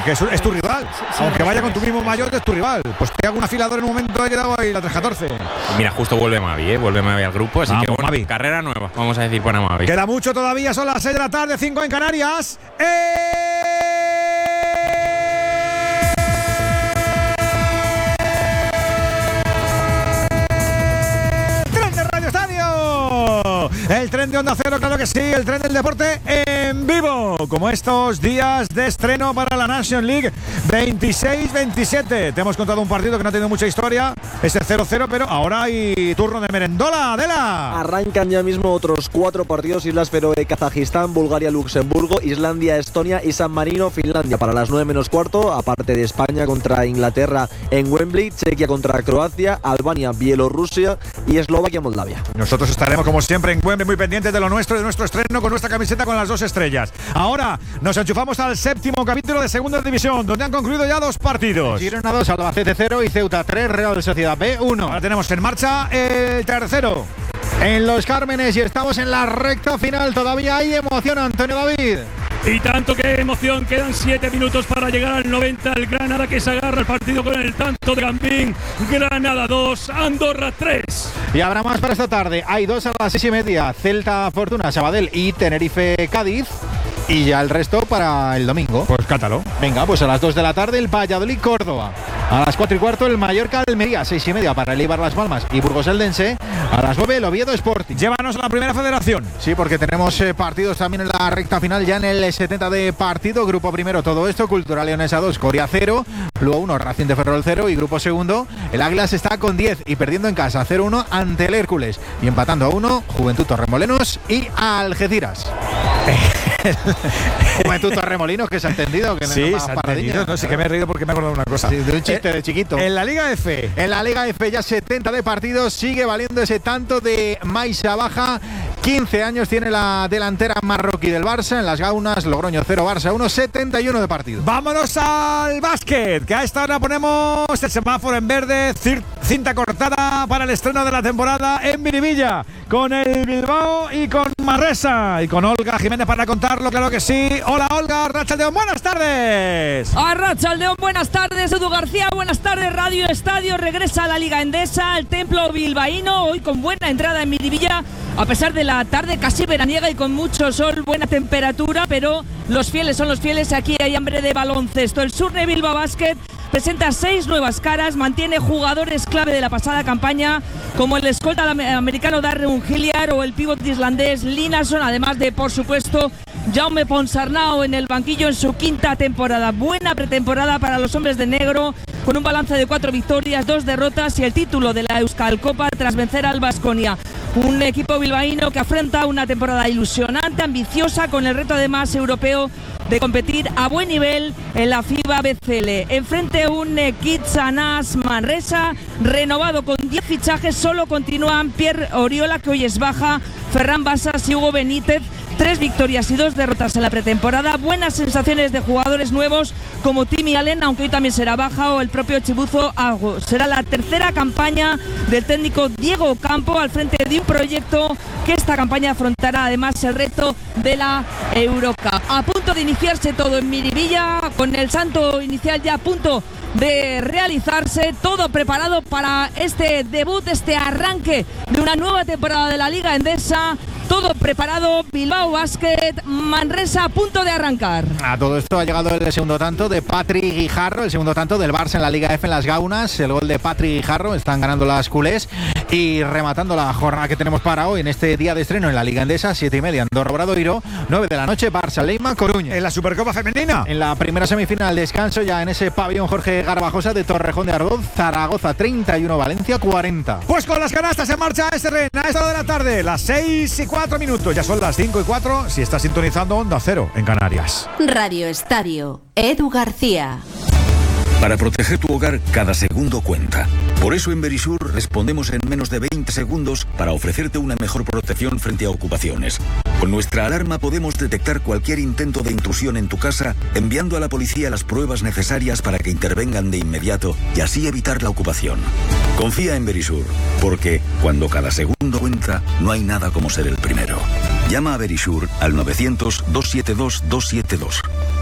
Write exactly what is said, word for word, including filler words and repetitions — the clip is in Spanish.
que es, es tu rival. Aunque vaya con tu mismo mayor, es tu rival. Pues te hago un afilador en un momento, he quedado ahí la tres catorce. Mira, justo vuelve Mavi, ¿eh? Vuelve Mavi al grupo, así Vamos, que bueno, Mavi. carrera nueva, vamos a decir para Mavi. Queda mucho todavía, son las seis de la tarde, cinco en Canarias. ¡Eh! El tren de Onda Cero, claro que sí, el tren del deporte en vivo, como estos días de estreno para la Nation League veintiséis veintisiete. Te hemos contado un partido que no ha tenido mucha historia, es el cero cero, pero ahora hay turno de merendola, Adela. Arrancan ya mismo otros cuatro partidos: Islas Feroe, Kazajistán, Bulgaria, Luxemburgo, Islandia, Estonia y San Marino, Finlandia. Para las nueve menos cuarto, aparte de España contra Inglaterra en Wembley, Chequia contra Croacia, Albania, Bielorrusia y Eslovaquia, Moldavia. Nosotros estaremos como siempre en Wembley, muy pendientes de lo nuestro, de nuestro estreno, con nuestra camiseta con las dos estrellas. Ahora nos enchufamos al séptimo capítulo de Segunda División, donde han concluido ya dos partidos. Girona dos, Albacete cero y Ceuta tres, Real Sociedad B uno. Ahora tenemos en marcha el tercero. En Los Cármenes, y estamos en la recta final. Todavía hay emoción, Antonio David. Y tanto que emoción, quedan siete minutos para llegar al noventa. El Granada que se agarra el partido con el tanto de Gambín. Granada dos, Andorra tres. Y habrá más para esta tarde. Hay dos a las seis y media: Celta Fortuna, Sabadell y Tenerife Cádiz. Y ya el resto para el domingo. Pues cátalo. Venga, pues a las dos de la tarde el Valladolid Córdoba. A las cuatro y cuarto el Mallorca Almería. Seis y media para el Eibar Las Palmas y Burgos Eldense. A las nueve el Oviedo Sporting. Llévanos a la primera federación. Sí, porque tenemos eh, partidos también en la recta final, ya en el setenta de partido. Grupo primero, todo esto: Cultural Leonesa dos, Coria cero. Luego uno, Racing de Ferrol cero. Y grupo segundo, el Águilas está con diez y perdiendo en casa cero uno ante el Hércules. Y empatando a uno, Juventud Torremolinos y Algeciras. Juventud Torremolinos, que se ha entendido que sí, no se ha entendido. No sé, que me he reído porque me he acordado de una cosa. Sí, de un chiste eh, de chiquito. En la Liga F. En la Liga F ya setenta de partidos, sigue valiendo ese tanto de Maisa Baja. quince años tiene la delantera marroquí del Barça. En las Gaunas, Logroño cero, Barça uno, setenta y uno de partido. Vámonos al básquet, que a esta hora ponemos el semáforo en verde, cinta cortada para el estreno de la temporada en Miribilla, con el Bilbao y con Manresa, y con Olga Jiménez para contarlo, claro que sí. Hola Olga, Arratsaldeon, buenas tardes. Arratsaldeon, buenas tardes. Edu García, buenas tardes. Radio Estadio regresa a la Liga Endesa, al templo bilbaíno, hoy con buena entrada en Miribilla, a pesar de la tarde casi veraniega y con mucho sol, buena temperatura, pero los fieles son los fieles. Aquí hay hambre de baloncesto. El Surne Bilbao Basket presenta seis nuevas caras, mantiene jugadores clave de la pasada campaña, como el escolta americano Darren Hilliard o el pívot islandés Linason, además de, por supuesto, Jaume Ponsarnau en el banquillo en su quinta temporada. Buena pretemporada para los hombres de negro, con un balance de cuatro victorias, dos derrotas y el título de la Euskal Copa tras vencer al Baskonia. Un equipo bilbaíno que afronta una temporada ilusionante, ambiciosa, con el reto además europeo de competir a buen nivel en la FIBA B C L. Enfrente un Kitsanas Manresa renovado con diez fichajes. Solo continúan Pierre Oriola, que hoy es baja, Ferran Basas y Hugo Benítez. Tres victorias y dos derrotas en la pretemporada. Buenas sensaciones de jugadores nuevos como Timmy Allen, aunque hoy también será baja, o el propio Chibuzo Ago. Será la tercera campaña del técnico Diego Campo al frente de un proyecto que esta campaña afrontará además el reto de la Eurocup. A punto de iniciarse todo en Miribilla, con el santo inicial ya a punto de realizarse, todo preparado para este debut, este arranque de una nueva temporada de la Liga Endesa. Todo preparado, Bilbao Basket, Manresa a punto de arrancar. A todo esto ha llegado el segundo tanto de Patri Guijarro, el segundo tanto del Barça en la Liga F en las Gaunas. El gol de Patri Guijarro, están ganando las culés y rematando la jornada que tenemos para hoy en este día de estreno en la Liga Endesa. Siete y media, Andorra Obradoiro, nueve de la noche, Barça Leima Coruña. En la Supercopa Femenina, en la primera semifinal, descanso ya en ese pabellón Jorge Garbajosa de Torrejón de Ardoz. Zaragoza treinta y uno, Valencia cuarenta. Pues con las canastas en marcha ese ren a esta hora de la tarde, las seis y cuatro minutos, ya son las cinco y cuatro si estás sintonizando Onda Cero en Canarias. Radio Estadio, Edu García. Para proteger tu hogar, cada segundo cuenta. Por eso en Verisur respondemos en menos de veinte segundos para ofrecerte una mejor protección frente a ocupaciones. Con nuestra alarma podemos detectar cualquier intento de intrusión en tu casa, enviando a la policía las pruebas necesarias para que intervengan de inmediato y así evitar la ocupación. Confía en Verisur, porque cuando cada segundo cuenta, no hay nada como ser el primero. Llama a Verisur al novecientos, doscientos setenta y dos, doscientos setenta y dos.